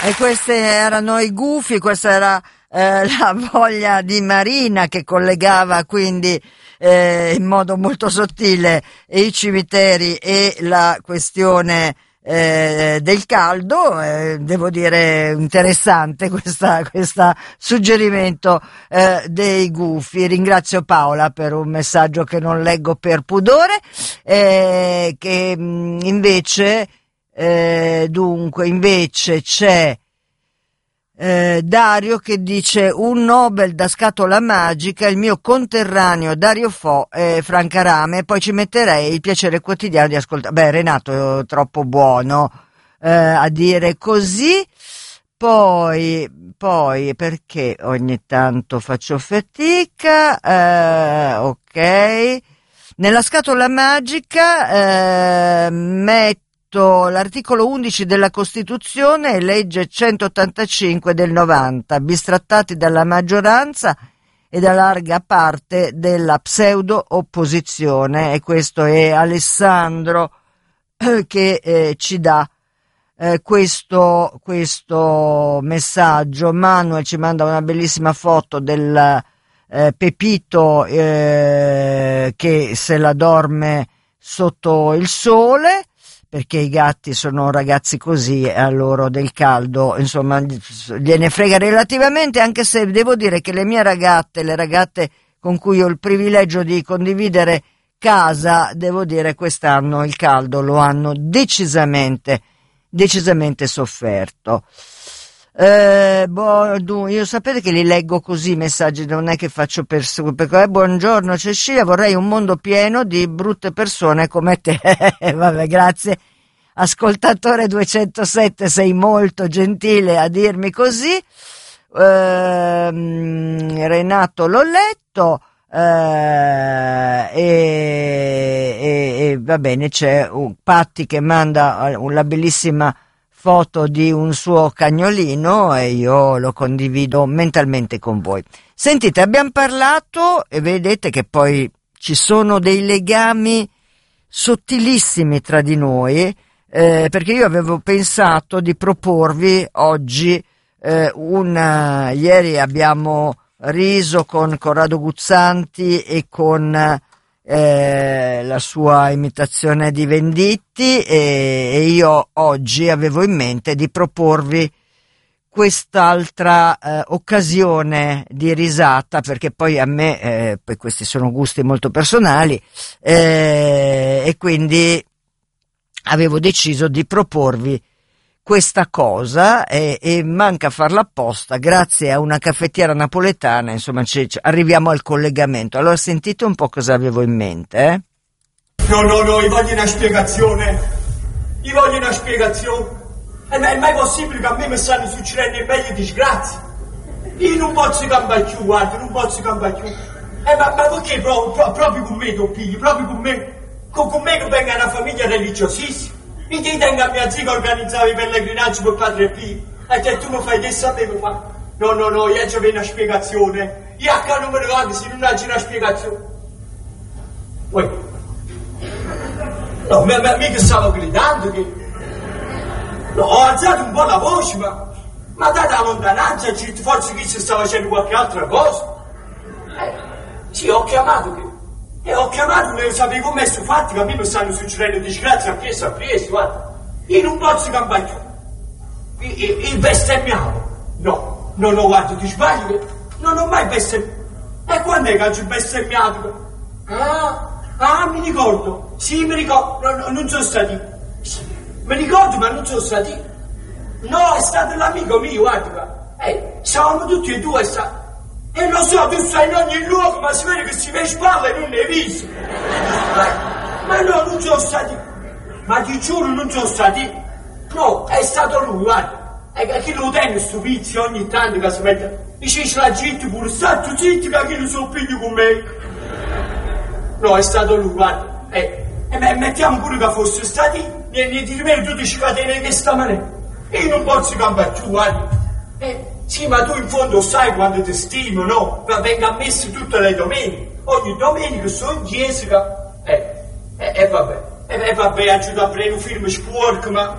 E questi erano i gufi, questa era la voglia di Marina che collegava quindi in modo molto sottile i cimiteri e la questione del caldo. Devo dire interessante questa suggerimento dei gufi. Ringrazio Paola per un messaggio che non leggo per pudore, che invece invece c'è Dario che dice: un Nobel da scatola magica, il mio conterraneo Dario Fo e Franca Rame, poi ci metterei il piacere quotidiano di ascoltare. Beh, Renato è troppo buono a dire così. Poi perché ogni tanto faccio fatica, ok, nella scatola magica metto l'articolo 11 della Costituzione e legge 185 del 90, bistrattati dalla maggioranza e da larga parte della pseudo opposizione, e questo è Alessandro che ci dà questo messaggio. Manuel ci manda una bellissima foto del Pepito che se la dorme sotto il sole, perché i gatti sono ragazzi così e a loro del caldo insomma gliene frega relativamente, anche se devo dire che le mie ragazze, le ragazze con cui ho il privilegio di condividere casa, devo dire quest'anno il caldo lo hanno decisamente sofferto. Io sapete che li leggo così i messaggi, non è che faccio perché buongiorno Cecilia, vorrei un mondo pieno di brutte persone come te. Vabbè, grazie ascoltatore 207, sei molto gentile a dirmi così. Renato l'ho letto, e va bene, c'è Patti che manda una bellissima foto di un suo cagnolino e io lo condivido mentalmente con voi. Sentite, abbiamo parlato e vedete che poi ci sono dei legami sottilissimi tra di noi, perché io avevo pensato di proporvi oggi ieri abbiamo riso con Corrado Guzzanti e con la sua imitazione di Venditti, e io oggi avevo in mente di proporvi quest'altra occasione di risata, perché poi a me poi questi sono gusti molto personali, e quindi avevo deciso di proporvi questa cosa, e manca farla apposta, grazie a una caffettiera napoletana, insomma arriviamo al collegamento. Allora sentite un po' cosa avevo in mente. No, gli voglio una spiegazione. È mai possibile che a me mi stanno succedendo meglio disgrazie? Io non posso campare più, guarda, ma perché proprio con me, Toppigli, proprio con me? Con me che venga una famiglia religiosissima? Mi tengo a mia zia che organizzava i pellegrinaggi per Padre Pio, e che tu mi fai che sapere, ma... No, io c'avevo una spiegazione. Io a casa non mi ricordo se non c'è una spiegazione. Poi... No, mica stavo gridando che... No, ho alzato un po' la voce, ma data la lontananza, forse che si stava facendo qualche altra cosa. Sì, ho chiamato, ne sapevo come sono fatti, che a me mi stanno succedendo disgrazie a preso, guarda. Io non posso campare più. Il bestemmiavo. No, guarda, ti sbagli, non ho mai bestemmiato. E quando è che ho bestemmiato? Mi ricordo. Sì, mi ricordo, non sono stati. Sì, mi ricordo, ma non sono stati. No, è stato l'amico mio, guarda. Stavamo tutti e due, e lo so, tu stai in ogni luogo, ma si vede che si vede spalle e non ne hai visto. Ma no, non sono stati. Ma ti giuro, non sono stati. No, è stato lui, guarda. E chi lo tiene sto pizzo ogni tanto che si mette. Dice la gente pure, state zitti che chi lo so piglio con me. No, è stato lui, guarda. E mettiamo pure che fosse stati. Ne ti rimetti tutti scatene che sta maniera. Io non posso campare più, guarda. Sì, ma tu in fondo sai quando ti stimo, no? Venga ammesso tutte le domeniche. Ogni domenica sono in chiesa. Vabbè, aiuta a prendere un film sporco, ma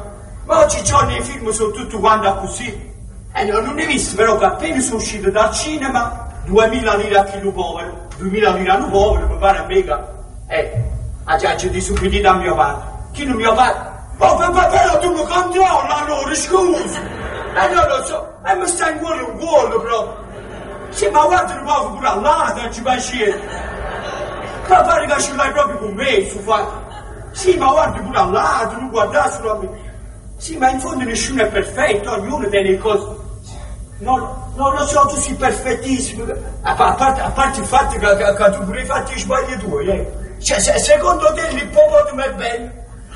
Ma oggigiorno i film sono tutti quanti così. Non ne hai visto però che appena sono uscito dal cinema, 2000 lire a chilo povero, 2000 lire a povero, mi pare a mega. A giaccia di subito da mio padre. Chi non mio padre? Oh, però tu mi controlli allora, scusa. Non lo so, mi sta in cuore un cuore però. Sì, ma guarda un po' pure all'altro, ci fai scegliere. Ma pare che ce l'hai proprio con me, su fatto. Sì, ma guarda pure all'altro, non guardare solo a me. Sì, ma in fondo nessuno è perfetto, ognuno tiene le cose. Non lo so, tu sei perfettissimo. A parte il fatto che tu pure hai fatto i sbagli tuoi, Cioè, secondo te l'ippopotamo è bello?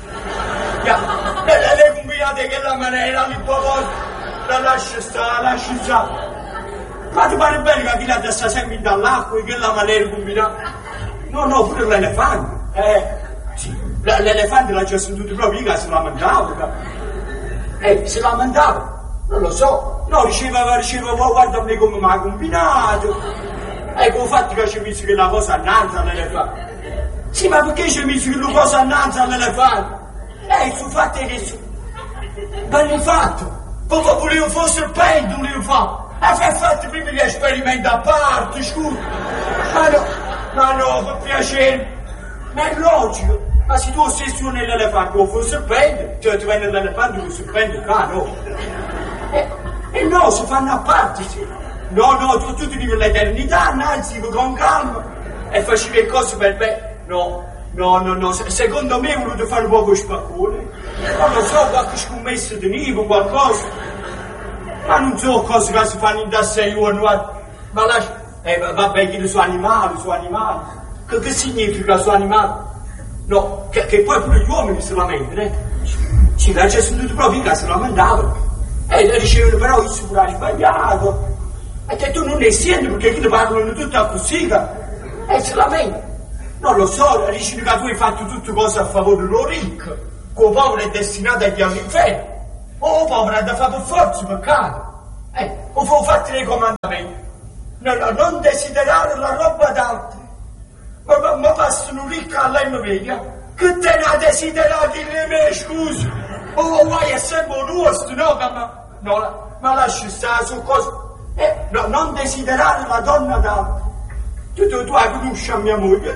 Le combinate che la maniera, l'ippopotamo, la lascia stare. Ma ti pare bene che la sta sempre dall'acqua e che la maniera combinata? No, pure l'elefante. Sì, l'elefante l'ha già sentito proprio, che si lamentava. Si lamentava. Non lo so, no, diceva, guarda me come mi ha combinato. Ecco, infatti che ci messo che la cosa annanzi all'elefante. Sì, ma perché ci messo che la cosa annanzi all'elefante? Sul fatto è che ben l'ho fatto. Poi volevo fosse il pento, volevo fare. Ha fatto prima gli esperimenti a parte, scusa. Ma no, per piacere. Ma è logico. Ma se tu stessi nell'elefante o fosse il pento, cioè tu vai nell'elefante o sul pento, no. No, si fanno a parte, sì. No, tu devi l'eternità, anzi, con calma. E facevi le cose per me. No, secondo me ho voluto fare un po' spaccone. Non lo so, qualche scommessa tenevo, qualcosa. Ma non so cose che si fanno da 6 ore, ma lascia. Vabbè, che sono animali. Che significa su animali? No, che poi pure gli uomini si lamentano, Ci l'ha già sentito proprio che si lamentavano. Dicevano però io sono sbagliato. E che tu non ne senti perché qui parlano tutto così. Si lamenta. Non lo so, dicono che tu hai fatto tutte cose a favore dello ricco. Che il povero è destinato agli all'inferno. O il povero ha da fare per forza peccato. O fa fatti nei comandamenti. Non desiderare la roba d'altri. Ma passano ricco all'MV, che te ne ha desiderato di me, scusa. O vai a sempre nuovo, no, ma lasci stare su cosa. Non desiderare la donna d'altri. Tu hai conosciuto mia moglie,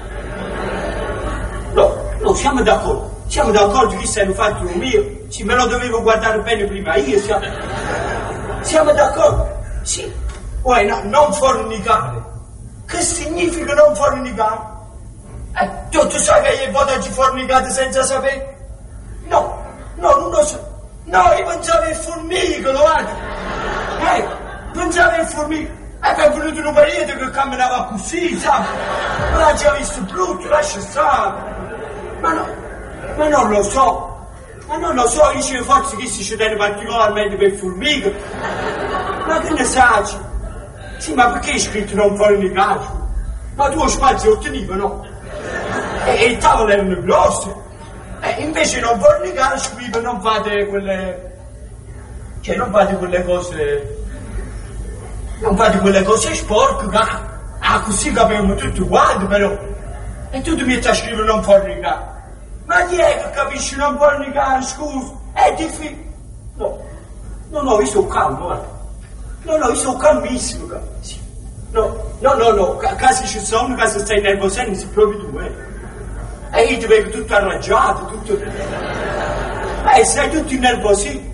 no? No, siamo d'accordo che sei fatto un mio. Sì, me lo dovevo guardare bene prima io, siamo d'accordo? Sì. Non fornicare. Che significa non fornicare? Tu sai che io potevo fornicare senza sapere? No, non lo so. No, io pensavo il formicolo, guarda. Pensavo il formicolo. È venuto un periodo che camminava così, sai? Ma l'ha già visto brutto, lascia stare. Ma non lo so. Io dicevo forse che si ci tiene particolarmente per il formicolo. Ma che ne sai? Sì, ma perché hai scritto non fornicare? Ma tu lo spazio otteniva, no? E il tavolo erano grosso. Invece non fornicare scrive non fate quelle. Cioè non fate quelle cose. Non fate quelle cose sporche, così capiamo tutti quanti però. E tu ti metti a scrivere non fornicare. Ma chi è che capisce non fornicare, scusa? È difficile. No, io sono calmo, guarda. No, io sono calmissimo. Sì. No, casi ci sono, casi stai nervosendo, sei proprio tu, E io ti vedo tutto arrangiato, tutto. Sei tutto nervosi.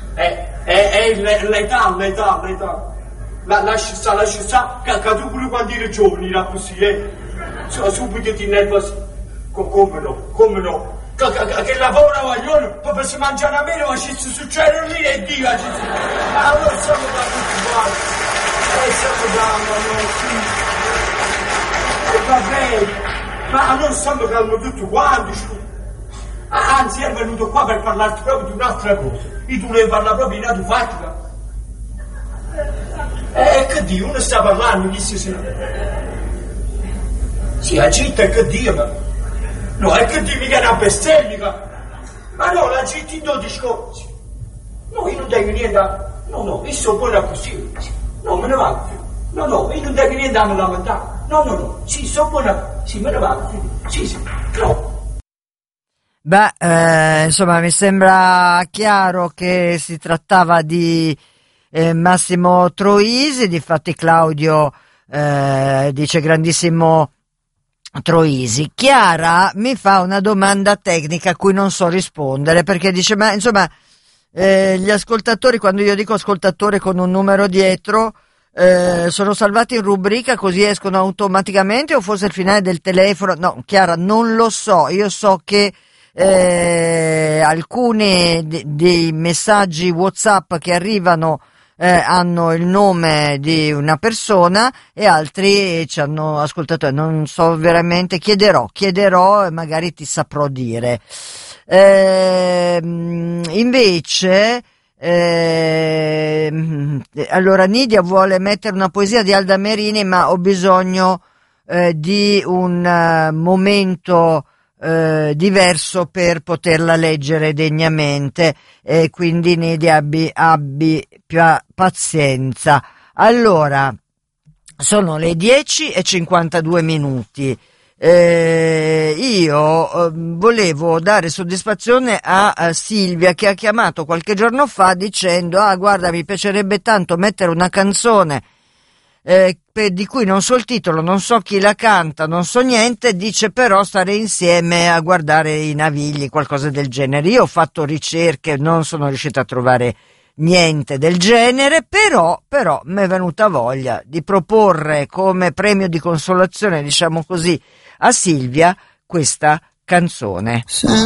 L'età. Lascia stare, che tu pure quando eri giovane era così, subito ti nervosi. Come no? Che la povera guaglione, poi per si mangiare a meno, ma ci succede lì e Dio, allora siamo da tutti quanti, va bene, ma allora stiamo calmo tutti quanti, anzi è venuto qua per parlarti proprio di un'altra cosa, io tu volevi parlare proprio di una fatica. Che Dio, uno sta parlando, mi disse sì, la città è che Dio, ma no, è che Dio mica è una bestemmica. Ma no, la città in 12 discorsi. No, io non tengo niente a. No, io sono buona così. No, me ne vado. No, io non tengo niente a lamentare. No, sì, sono buona. Sì, me ne vado. Sì, no. Insomma, mi sembra chiaro che si trattava di Massimo Troisi. Difatti Claudio dice grandissimo Troisi. Chiara mi fa una domanda tecnica a cui non so rispondere, perché dice, ma insomma, gli ascoltatori, quando io dico ascoltatore con un numero dietro, sono salvati in rubrica così escono automaticamente, o forse il finale del telefono? No, Chiara, non lo so. Io so che alcuni dei messaggi WhatsApp che arrivano hanno il nome di una persona e altri ci hanno ascoltato. Non so veramente, chiederò e magari ti saprò dire. Invece allora Nidia vuole mettere una poesia di Alda Merini, ma ho bisogno di un momento diverso per poterla leggere degnamente, quindi Nidia abbi più pazienza. Allora, sono le 10:52. Io volevo dare soddisfazione a Silvia, che ha chiamato qualche giorno fa dicendo: guarda, mi piacerebbe tanto mettere una canzone di cui non so il titolo, non so chi la canta, non so niente, dice però stare insieme a guardare i Navigli, qualcosa del genere. Io ho fatto ricerche, non sono riuscita a trovare niente del genere, però mi è venuta voglia di proporre come premio di consolazione, diciamo così, a Silvia questa canzone.